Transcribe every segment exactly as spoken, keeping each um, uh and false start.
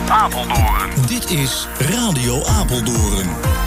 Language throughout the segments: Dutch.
Apeldoorn. Dit is Radio Apeldoorn.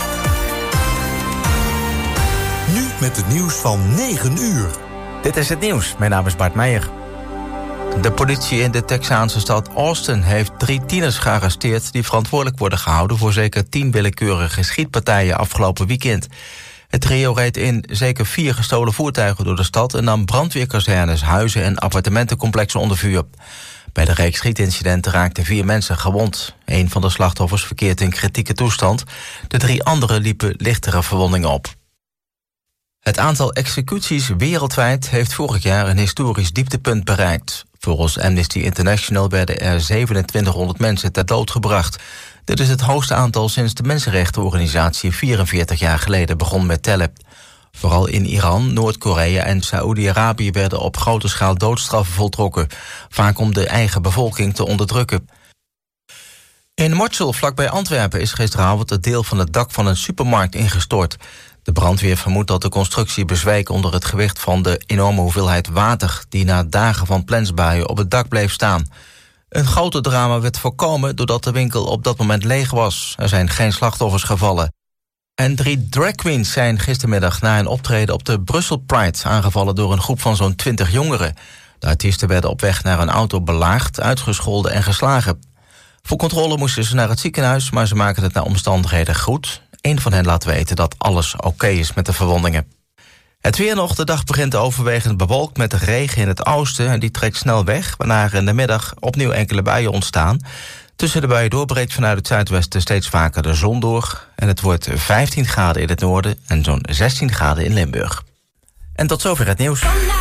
Nu met het nieuws van negen uur. Dit is het nieuws. Mijn naam is Bart Meijer. De politie in de Texaanse stad Austin heeft drie tieners gearresteerd die verantwoordelijk worden gehouden voor zeker tien willekeurige schietpartijen afgelopen weekend. Het trio reed in zeker vier gestolen voertuigen door de stad en nam brandweerkazernes, huizen en appartementencomplexen onder vuur. Bij de reeks schietincidenten raakten vier mensen gewond. Een van de slachtoffers verkeert in kritieke toestand. De drie anderen liepen lichtere verwondingen op. Het aantal executies wereldwijd heeft vorig jaar een historisch dieptepunt bereikt. Volgens Amnesty International werden er zevenentwintighonderd mensen ter dood gebracht. Dit is het hoogste aantal sinds de mensenrechtenorganisatie vierenveertig jaar geleden begon met tellen. Vooral in Iran, Noord-Korea en Saoedi-Arabië werden op grote schaal doodstraffen voltrokken, vaak om de eigen bevolking te onderdrukken. In Mortsel, vlakbij Antwerpen, is gisteravond het deel van het dak van een supermarkt ingestort. De brandweer vermoedt dat de constructie bezweek onder het gewicht van de enorme hoeveelheid water die na dagen van plensbuien op het dak bleef staan. Een grote drama werd voorkomen doordat de winkel op dat moment leeg was. Er zijn geen slachtoffers gevallen. En drie drag queens zijn gistermiddag na een optreden op de Brussel Pride aangevallen door een groep van zo'n twintig jongeren. De artiesten werden op weg naar een auto belaagd, uitgescholden en geslagen. Voor controle moesten ze naar het ziekenhuis, maar ze maken het naar omstandigheden goed. Een van hen laat weten dat alles oké is met de verwondingen. Het weer nog. De dag begint overwegend bewolkt met regen in het oosten en die trekt snel weg, waarna er in de middag opnieuw enkele buien ontstaan. Tussen de buien doorbreekt vanuit het zuidwesten steeds vaker de zon door en het wordt vijftien graden in het noorden en zo'n zestien graden in Limburg. En tot zover het nieuws.